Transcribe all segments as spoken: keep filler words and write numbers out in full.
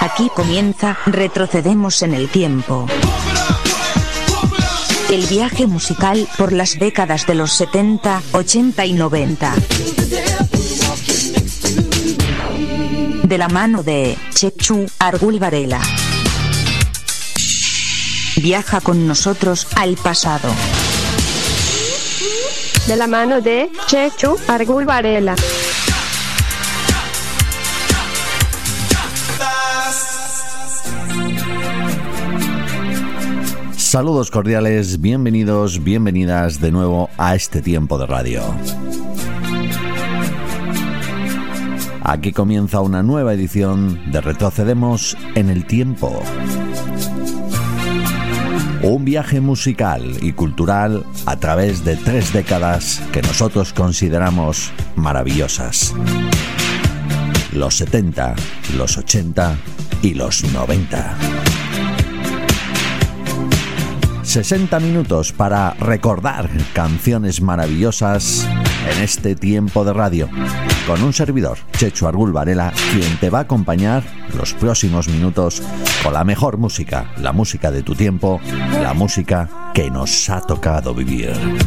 Aquí comienza Retrocedemos en el tiempo. El viaje musical por las décadas de los setenta, ochenta y noventa. De la mano de Chechu Argul Varela. Viaja con nosotros al pasado. De la mano de Chechu Argul Varela. Saludos cordiales, bienvenidos, bienvenidas de nuevo a este tiempo de radio. Aquí comienza una nueva edición de Retrocedemos en el tiempo. Un viaje musical y cultural a través de tres décadas que nosotros consideramos maravillosas. Los setenta, los ochenta y los noventa. sesenta minutos para recordar canciones maravillosas en este tiempo de radio. Con un servidor, Chechu Argul Varela, quien te va a acompañar los próximos minutos con la mejor música, la música de tu tiempo, la música que nos ha tocado vivir.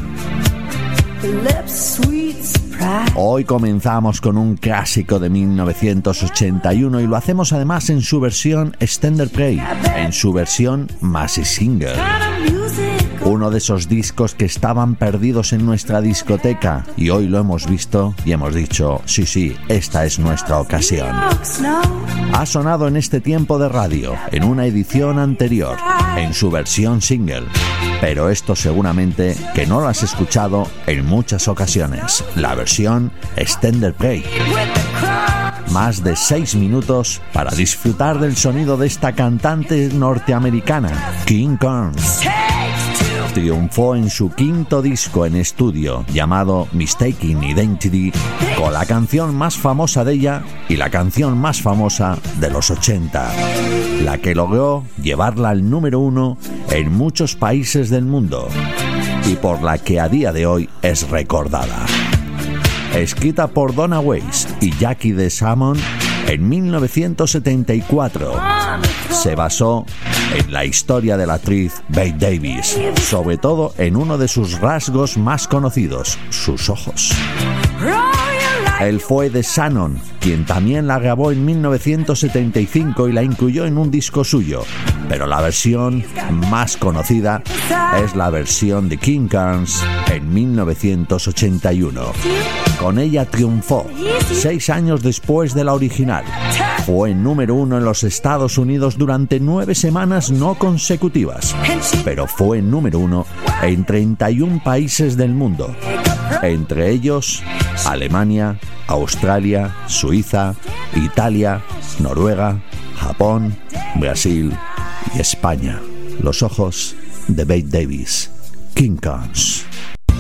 Hoy comenzamos con un clásico de mil novecientos ochenta y uno y lo hacemos además en su versión Extended Play, en su versión Maxi Single. Uno de esos discos que estaban perdidos en nuestra discoteca y hoy lo hemos visto y hemos dicho, sí, sí, esta es nuestra ocasión. Ha sonado en este tiempo de radio, en una edición anterior, en su versión single. Pero esto seguramente que no lo has escuchado en muchas ocasiones, la versión Extended Play. Más de seis minutos para disfrutar del sonido de esta cantante norteamericana, King Carnes. Triunfó en su quinto disco en estudio llamado Mistaken Identity con la canción más famosa de ella y la canción más famosa de los ochenta, la que logró llevarla al número uno en muchos países del mundo y por la que a día de hoy es recordada. Escrita por Donna Weiss y Jackie DeSamond en mil novecientos setenta y cuatro, se basó en la historia de la actriz Bette Davis, sobre todo en uno de sus rasgos más conocidos, sus ojos. Él fue DeSamond quien también la grabó en mil novecientos setenta y cinco y la incluyó en un disco suyo, pero la versión más conocida es la versión de King Carnes en mil novecientos ochenta y uno. Con ella triunfó seis años después de la original. Fue número uno en los Estados Unidos durante nueve semanas no consecutivas, pero fue número uno en treinta y un países del mundo, entre ellos Alemania, Australia, Suiza, Italia, Noruega, Japón, Brasil y España. Los ojos de Bette Davis, King Carnes.